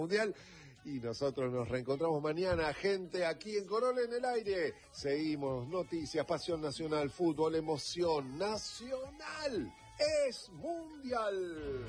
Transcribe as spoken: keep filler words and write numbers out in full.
mundial. Y nosotros nos reencontramos mañana, gente, aquí en Corola en el Aire. Seguimos, noticias, pasión nacional, fútbol, emoción nacional. Es mundial.